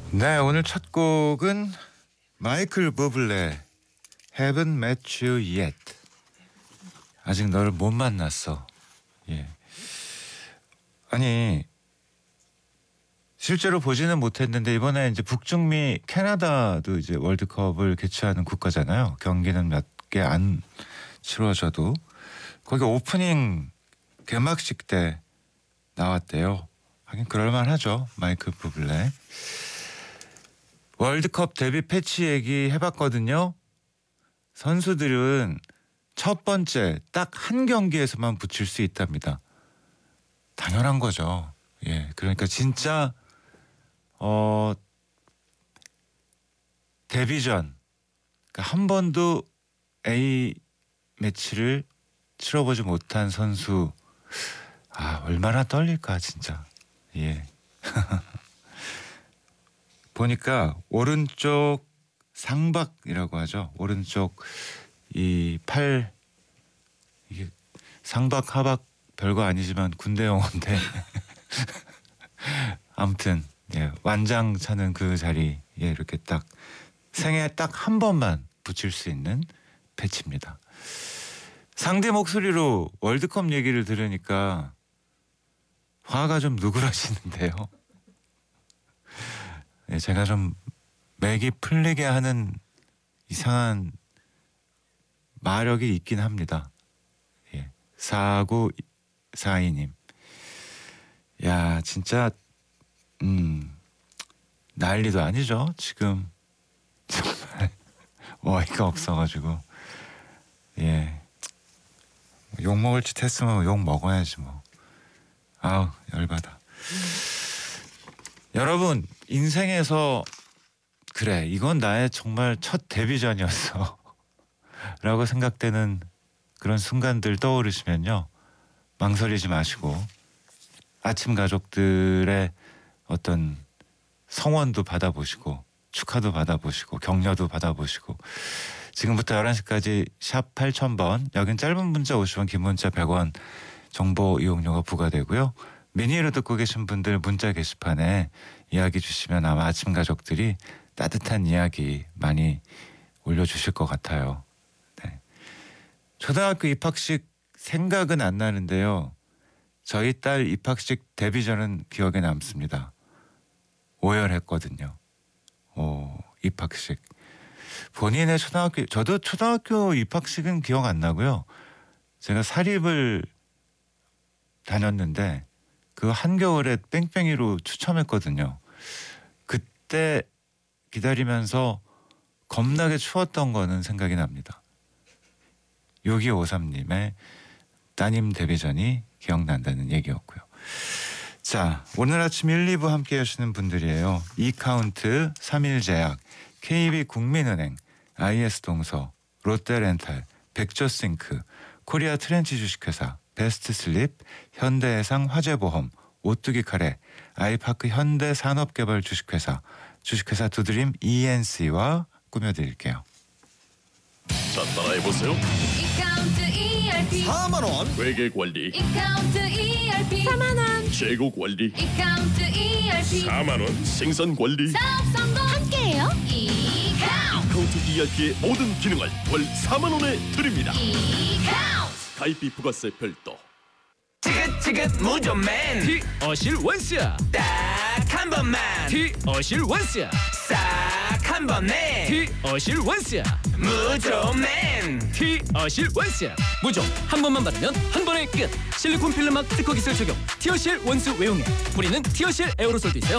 네, 오늘 첫 곡은 마이클 부블레 Haven't Met You Yet. 아직 너를 못 만났어. 예. 아니 실제로 보지는 못했는데 이번에 이제 북중미 캐나다도 이제 월드컵을 개최하는 국가잖아요. 경기는 몇 개 안 치러져도 거기 오프닝 개막식 때 나왔대요. 하긴 그럴만하죠. 마이클 부블레. 월드컵 데뷔 패치 얘기 해봤거든요. 선수들은 첫 번째 딱 한 경기에서만 붙일 수 있답니다. 당연한 거죠. 예, 그러니까 진짜 데뷔 전 그러니까 한 번도 A 매치를 치러보지 못한 선수, 얼마나 떨릴까 진짜. 예. 보니까 오른쪽 상박이라고 하죠. 오른쪽 이 팔, 이게 상박 하박 별거 아니지만 군대 용어인데 아무튼 예, 완장 차는 그 자리에 이렇게 딱 생애 딱 한 번만 붙일 수 있는 패치입니다. 상대 목소리로 월드컵 얘기를 들으니까 화가 좀 누그러지는데요. 예, 제가 좀 맥이 풀리게 하는 이상한 마력이 있긴 합니다. 예, 4942님. 야, 진짜 난리도 아니죠. 지금 정말 어이가 없어가지고. 예, 욕 먹을 짓 했으면 욕 먹어야지 뭐. 아우 열받아. 여러분 인생에서 그래 이건 나의 정말 첫 데뷔전이었어 라고 생각되는 그런 순간들 떠오르시면요, 망설이지 마시고 아침 가족들의 어떤 성원도 받아보시고 축하도 받아보시고 격려도 받아보시고 지금부터 11시까지 샵 8000번, 여긴 짧은 문자 50원, 긴 문자 100원 정보 이용료가 부과되고요. 미니로 듣고 계신 분들 문자 게시판에 이야기 주시면 아마 아침 가족들이 따뜻한 이야기 많이 올려주실 것 같아요. 네. 초등학교 입학식 생각은 안 나는데요. 저희 딸 입학식 데뷔전은 기억에 남습니다. 오열했거든요. 입학식. 본인의 초등학교, 저도 초등학교 입학식은 기억 안 나고요. 제가 사립을 다녔는데 그 한겨울에 뺑뺑이로 추첨했거든요. 그때 기다리면서 겁나게 추웠던 거는 생각이 납니다. 6253님의 따님 데뷔전이 기억난다는 얘기였고요. 자, 오늘 아침 1, 2부 함께 하시는 분들이에요. 이카운트, 3일제약, KB국민은행, IS동서, 롯데렌탈, 백조싱크, 코리아 트렌치 주식회사, 베스트슬립, 현대해상 화재보험, 오뚜기 카레, 아이파크 현대산업개발 주식회사, 주식회사 두드림 ENC와 꾸며드릴게요. 자, 따라해보세요. 이카운트 ERP 4만원 회계관리, 이카운트 ERP 4만원 재고관리, 이카운트 ERP 4만원 생산관리. 사업 성공 함께해요. 이카운트 ERP의 모든 기능을 월 4만원에 드립니다. 이카운트 가입비 부가세 별도. 지긋지긋 무좀맨 티어실 원스야 딱 한 번만 티어실 원스야 싹 한 번에 티어실 원스야 무좀맨 티어실 원스야 무좀 한 번만 받으면 한 번에 끝. 실리콘 필름막 특허 기술 적용 티어실 원스 외용해. 뿌리는 티어실 에어로솔도 있어요.